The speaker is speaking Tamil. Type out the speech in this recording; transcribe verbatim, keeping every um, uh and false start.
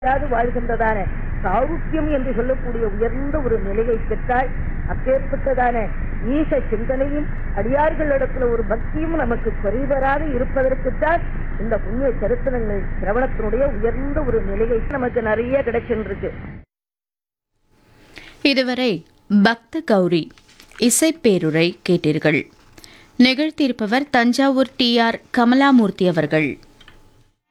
அதாவது வாழ்கின்றதான சாருக்கியம் என்று சொல்லக்கூடிய உயர்ந்த ஒரு நிலையை பெற்றால் அப்பேற்பட்டதான ஈச சிந்தனையும் அடியார்களிடத்துல ஒரு பக்தியும் நமக்கு குறைவராது இருப்பதற்குத்தான் இந்த புண்ணிய சரித்திரங்கள் சிரவணத்தினுடைய உயர்ந்த ஒரு நிலையை நமக்கு நிறைய கிடைச்சிருக்கு. இதுவரை பக்த கௌரி இசைப்பேருரை கேட்டீர்கள். நிகழ்த்தியிருப்பவர் தஞ்சாவூர் டி ஆர் கமலாமூர்த்தி அவர்கள்.